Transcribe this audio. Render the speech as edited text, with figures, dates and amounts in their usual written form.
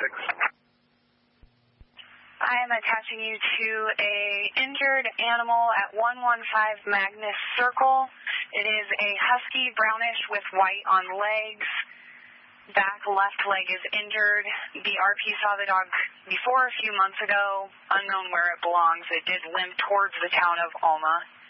I am attaching you to a injured animal at 115 Magnus Circle. It is a husky, brownish with white on legs. Back left leg is injured. The RP saw the dog before a few months ago. Unknown where it belongs. It did limp towards the town of Alma.